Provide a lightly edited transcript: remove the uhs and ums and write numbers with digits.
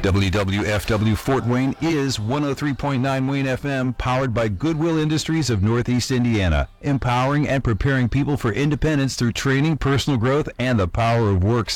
WWFW Fort Wayne is 103.9 Wayne FM, powered by Goodwill Industries of Northeast Indiana, empowering and preparing people for independence through training, personal growth, and the power of work.